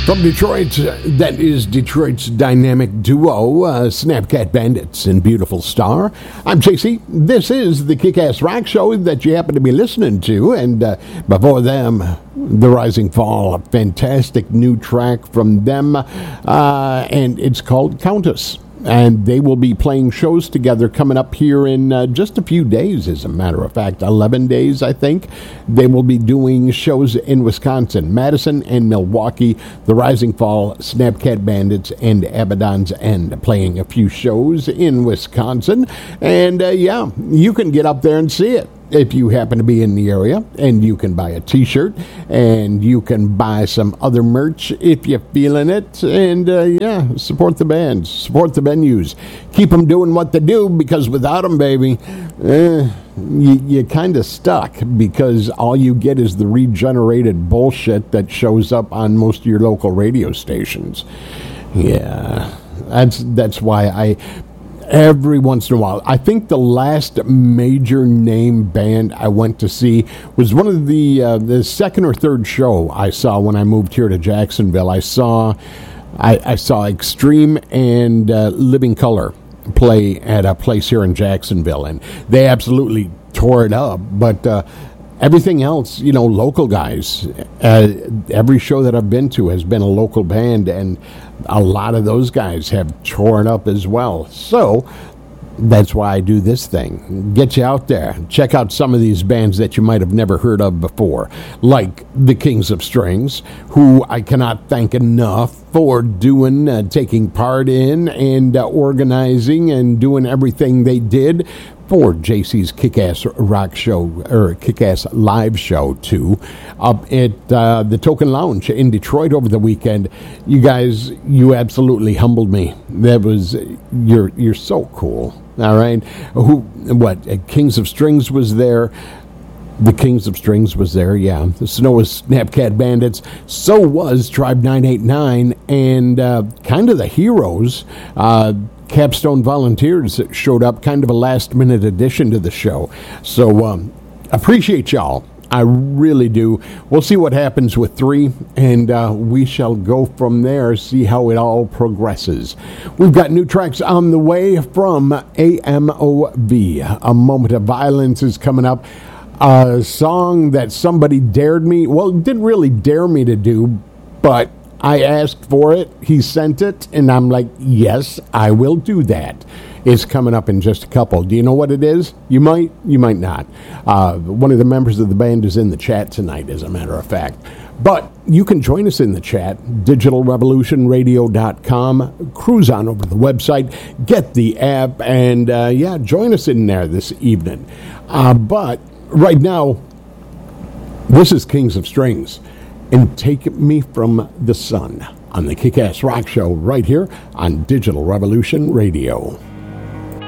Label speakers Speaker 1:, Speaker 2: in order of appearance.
Speaker 1: From Detroit, that is Detroit's dynamic duo, Snapcat Bandits and Beautiful Star. I'm JC. This is the Kick-Ass Rock Show that you happen to be listening to. And before them, The Rising Fall, a fantastic new track from them. And it's called Countess. And they will be playing shows together coming up here in just a few days, as a matter of fact, 11 days, I think. They will be doing shows in Wisconsin, Madison and Milwaukee, The Rising Fall, Snapcat Bandits, and Abaddon's End, playing a few shows in Wisconsin. And, yeah, you can get up there and see it if you happen to be in the area, and you can buy a t-shirt, and you can buy some other merch if you're feeling it, and yeah, support the bands, support the venues, keep them doing what they do, because without them, baby, you're kind of stuck, because all you get is the regenerated bullshit that shows up on most of your local radio stations. Yeah, that's why every once in a while, I think the last major name band I went to see was one of the second or third show I saw when I moved here to Jacksonville. I saw Extreme and Living Colour play at a place here in Jacksonville, and they absolutely tore it up. But everything else, you know, local guys. Every show that I've been to has been a local band, and a lot of those guys have torn up as well. So that's why I do this thing. Get you out there. Check out some of these bands that you might have never heard of before, like the Kings of Strings, who I cannot thank enough for taking part in and organizing and doing everything they did for JC's Kick-Ass Rock Show, or Kick-Ass Live Show, too, up at the Token Lounge in Detroit over the weekend. You guys, you absolutely humbled me. That was, you're so cool, all right? Kings of Strings was there. The Kings of Strings was there, yeah. So was Snapcat Bandits. So was Tribe 989, and kind of the heroes, Capstone Volunteers showed up, kind of a last-minute addition to the show. So appreciate y'all. I really do. We'll see what happens with 3, and we shall go from there, see how it all progresses. We've got new tracks on the way from AMOV. A Moment of Violence is coming up. A song that somebody dared me, well, didn't really dare me to do, but I asked for it, he sent it, and I'm like, yes, I will do that. It's coming up in just a couple. Do you know what it is? You might not. One of the members of the band is in the chat tonight, as a matter of fact. But you can join us in the chat, digitalrevolutionradio.com. Cruise on over to the website, get the app, and yeah, join us in there this evening. But right now, this is Kings of Strings, and Take Me From the Sun on the Kick-Ass Rock Show right here on Digital Revolution Radio.